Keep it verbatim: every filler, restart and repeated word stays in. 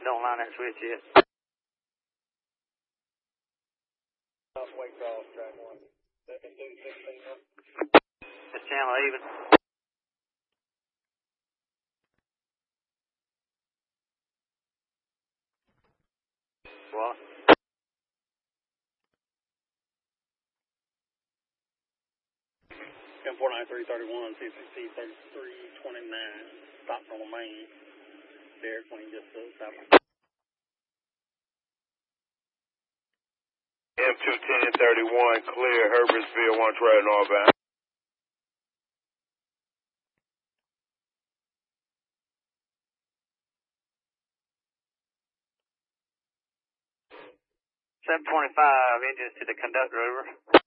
Don't line that switch yet. Waycross, track one. Second two sixteen. This channel even. Well. ten four nine three thirty-one, C C C thirty-three twenty-nine. Stopped on the main. Derek Queen just uh, stopped. M two ten thirty-one, clear, Herbertsville, one try northbound. seven twenty-five, engines to the conductor over.